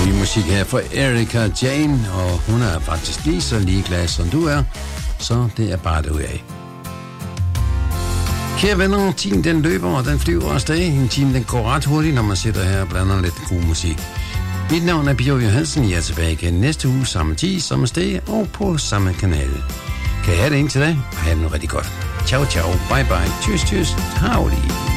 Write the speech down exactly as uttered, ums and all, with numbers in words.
Ny musik her fra Erika Jane, og hun er faktisk lige så ligeglad som du er, så det er bare det af. Kære venner, tiden den løber, og den flyver afsted. En time den går ret hurtigt, når man sidder her og blander lidt god musik. Mit navn er Bjørn Johansen. Jeg er tilbage igen næste uge, samme tid, samme sted og på samme kanal. Kan I have det indtil da? Og have det nu rigtig godt. Ciao, ciao. Bye, bye. Tjus, tjus. Howdy.